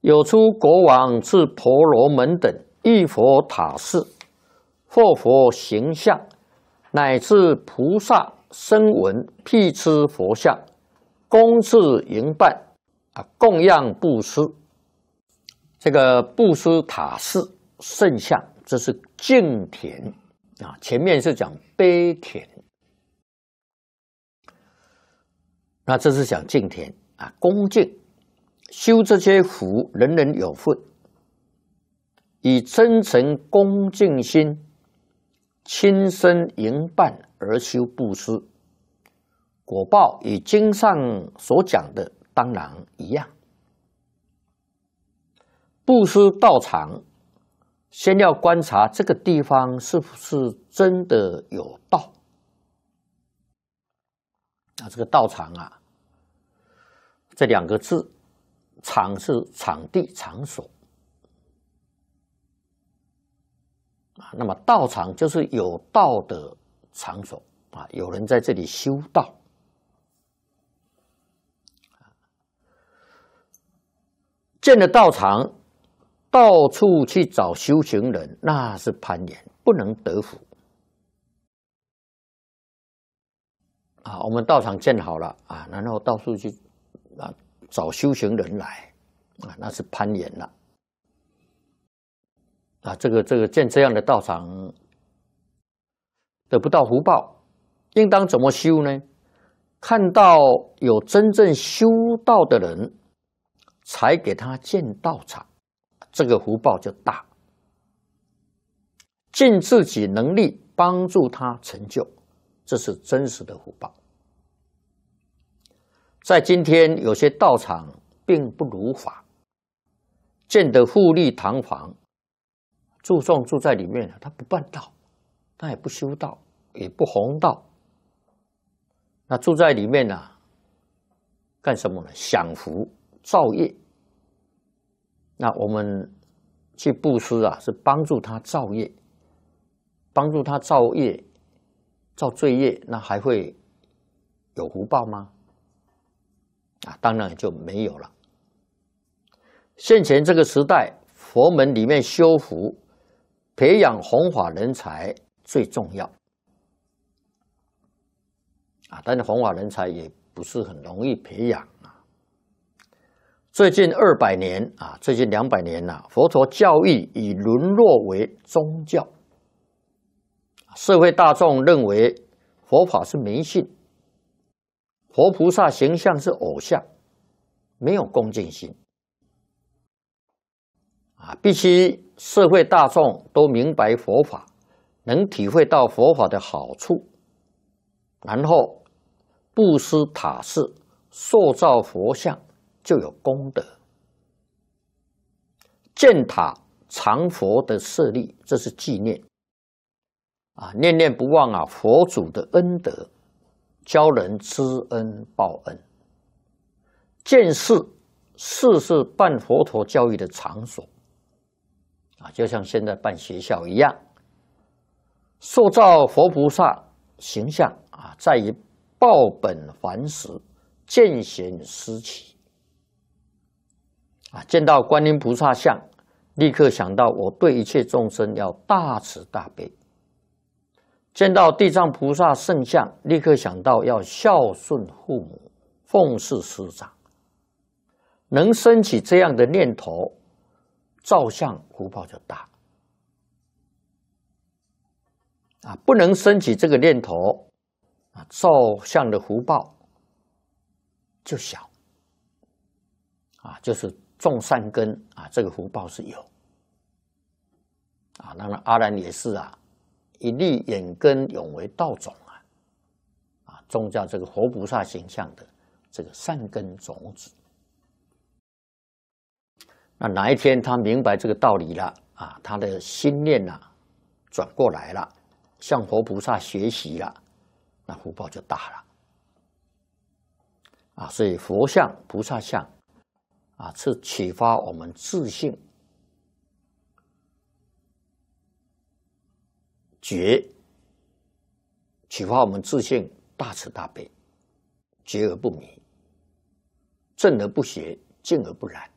有出国王至婆罗门等一佛塔寺，或佛形象，乃至菩萨声闻辟支佛像，供置营办供养布施。这个布施塔寺圣像，这是敬田前面是讲悲田，那这是讲敬田恭敬。修这些福，人人有份，以真诚恭敬心，亲身营办而修布施，果报与经上所讲的当然一样。布施道场，先要观察这个地方是不是真的有道。这个道场这两个字，场是场地、场所那么道场就是有道的场所有人在这里修道。建了道场，到处去找修行人，那是攀岩，不能得福我们道场建好了然后到处去找修行人来那是攀岩了这个建这样的道场得不到福报，应当怎么修呢？看到有真正修道的人，才给他建道场，这个福报就大。尽自己能力帮助他成就，这是真实的福报。在今天有些道场并不如法，建得富丽堂皇，住众住在里面，他不办道，他也不修道，也不弘道，那住在里面干什么呢？享福造业。那我们去布施是帮助他造业，帮助他造业造罪业，那还会有福报吗？当然就没有了。现前这个时代，佛门里面修福、培养弘法人才最重要但是弘法人才也不是很容易培养最近200年最近200年佛陀教义已沦落为宗教，社会大众认为佛法是迷信，佛菩萨形象是偶像，没有恭敬心必须社会大众都明白佛法，能体会到佛法的好处，然后布施塔寺，塑造佛像，就有功德。建塔常佛的舍利，这是纪念念念不忘佛祖的恩德，教人知恩报恩。建寺，寺是办佛陀教育的场所就像现在办学校一样。塑造佛菩萨形象在于报本还实，见贤思齐见到观音菩萨像，立刻想到我对一切众生要大慈大悲；见到地藏菩萨圣像，立刻想到要孝顺父母，奉事师长。能升起这样的念头，造像福报就大不能升起这个念头造像的福报就小就是种善根这个福报是有当然阿难也是一粒眼根永为道种种下这个佛菩萨形象的这个善根种子。那哪一天他明白这个道理了他的心念转过来了，向佛菩萨学习了，那福报就大了所以佛像、菩萨像是启发我们自信觉，启发我们自信大慈大悲，觉而不迷，正而不邪，静而不染